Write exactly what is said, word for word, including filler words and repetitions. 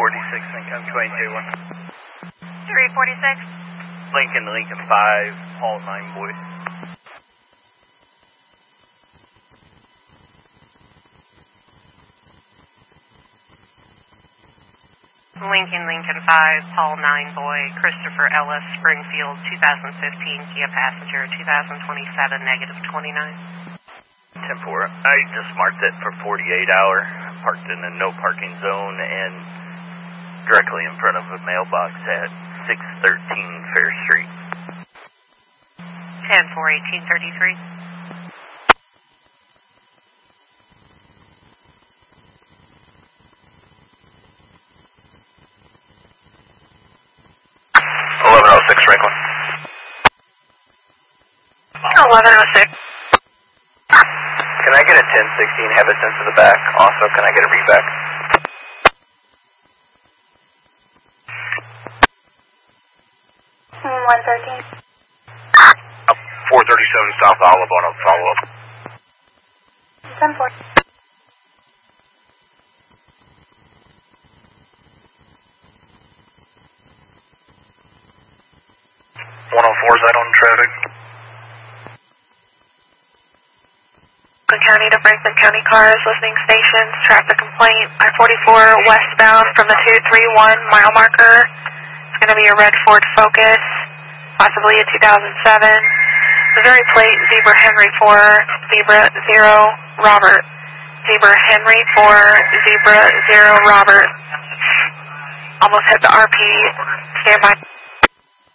forty-six, Lincoln twenty-two one. three forty-six. Lincoln, Lincoln five, Paul nine, boy. Lincoln, Lincoln five, Paul nine, boy, Christopher Ellis, Springfield, two thousand fifteen, Kia passenger, two thousand twenty-seven, negative twenty-nine. ten four, I just marked it for forty-eight hour, parked in a no parking zone and directly in front of a mailbox at six thirteen Fair Street. ten four, eighteen thirty-three. eleven oh six Franklin. eleven oh six. Can I get a ten sixteen, have a sense of the back? Also, can I get a read back? one thirteen. four thirty-seven South Olive on a follow-up. ten four. one oh four is out on traffic. Franklin County to Franklin County cars, listening stations, traffic complaint, I forty-four westbound from the two three one mile marker. It's going to be a red Ford Focus, possibly a two thousand seven. Missouri plate, Zebra Henry four, Zebra zero, Robert. Zebra Henry four, Zebra zero, Robert. Almost hit the R P, stand by.